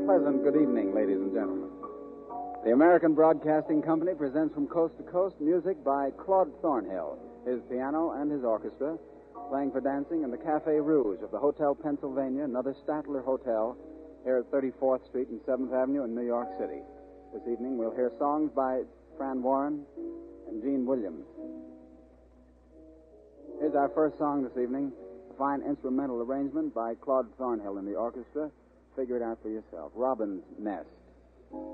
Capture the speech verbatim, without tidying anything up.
pleasant good evening, ladies and gentlemen. The American Broadcasting Company presents From Coast to Coast music by Claude Thornhill, his piano and his orchestra, playing for dancing in the Café Rouge of the Hotel Pennsylvania, another Statler Hotel, here at thirty-fourth Street and seventh Avenue in New York City. This evening we'll hear songs by Fran Warren and Gene Williams. Here's our first song this evening, a fine instrumental arrangement by Claude Thornhill in the orchestra. Figure it out for yourself. Robin's Nest.